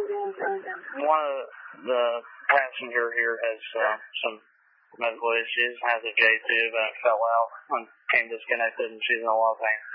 One of the passenger here has some medical issues, has a J tube, and it fell out and came disconnected, and she's in a lot of pain.